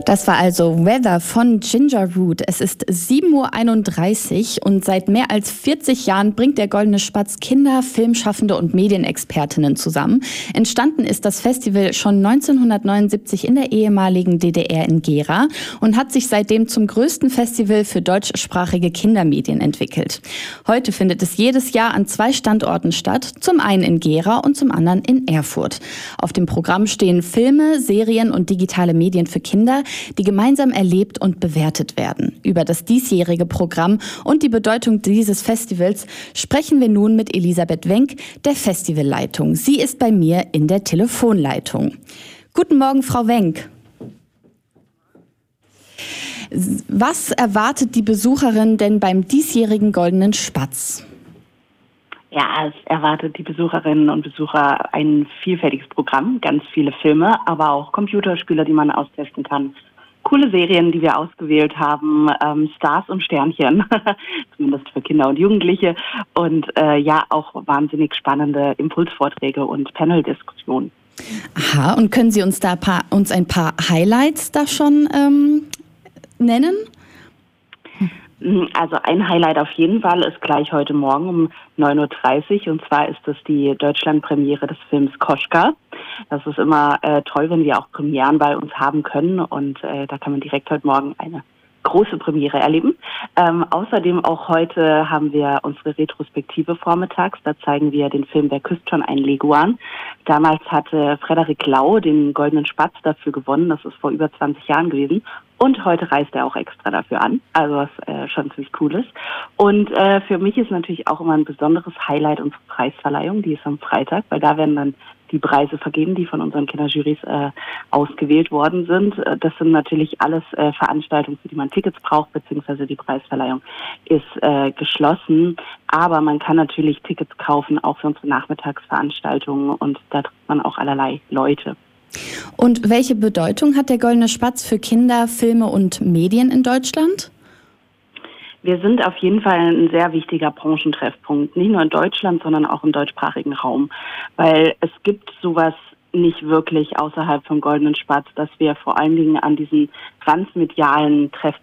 Das war also Weather von Ginger Root. Es ist 7:31 Uhr und seit mehr als 40 Jahren bringt der Goldene Spatz Kinder, Filmschaffende und Medienexpertinnen zusammen. Entstanden ist das Festival schon 1979 in der ehemaligen DDR in Gera und hat sich seitdem zum größten Festival für deutschsprachige Kindermedien entwickelt. Heute findet es jedes Jahr an 2 Standorten statt, zum einen in Gera und zum anderen in Erfurt. Auf dem Programm stehen Filme, Serien und digitale Medien für Kinder, die gemeinsam erlebt und bewertet werden. Über das diesjährige Programm und die Bedeutung dieses Festivals sprechen wir nun mit Elisabeth Wenck, der Festivalleitung. Sie ist bei mir in der Telefonleitung. Guten Morgen, Frau Wenck. Was erwartet die Besucherin denn beim diesjährigen Goldenen Spatz? Ja, es erwartet die Besucherinnen und Besucher ein vielfältiges Programm, ganz viele Filme, aber auch Computerspiele, die man austesten kann. Coole Serien, die wir ausgewählt haben, Stars und Sternchen, zumindest für Kinder und Jugendliche. Und auch wahnsinnig spannende Impulsvorträge und Panel-Diskussionen. Aha, und können Sie uns da ein paar Highlights da schon nennen? Also ein Highlight auf jeden Fall ist gleich heute Morgen um 9:30 Uhr und zwar ist es die Deutschlandpremiere des Films Koschka. Das ist immer toll, wenn wir auch Premieren bei uns haben können und da kann man direkt heute Morgen eine große Premiere erleben. Außerdem auch heute haben wir unsere Retrospektive vormittags. Da zeigen wir den Film Wer küsst schon einen Leguan. Damals hatte Frederik Lau den Goldenen Spatz dafür gewonnen. Das ist vor über 20 Jahren gewesen. Und heute reist er auch extra dafür an. Also was schon ziemlich cool ist. Und für mich ist natürlich auch immer ein besonderes Highlight unsere Preisverleihung. Die ist am Freitag, weil da werden dann die Preise vergeben, die von unseren Kinderjurys ausgewählt worden sind. Das sind natürlich alles Veranstaltungen, für die man Tickets braucht, beziehungsweise die Preisverleihung ist geschlossen. Aber man kann natürlich Tickets kaufen, auch für unsere Nachmittagsveranstaltungen und da trifft man auch allerlei Leute. Und welche Bedeutung hat der Goldene Spatz für Kinder, Filme und Medien in Deutschland? Wir sind auf jeden Fall ein sehr wichtiger Branchentreffpunkt, nicht nur in Deutschland, sondern auch im deutschsprachigen Raum, weil es gibt sowas nicht wirklich außerhalb vom Goldenen Spatz, dass wir vor allen Dingen an diesen transmedialen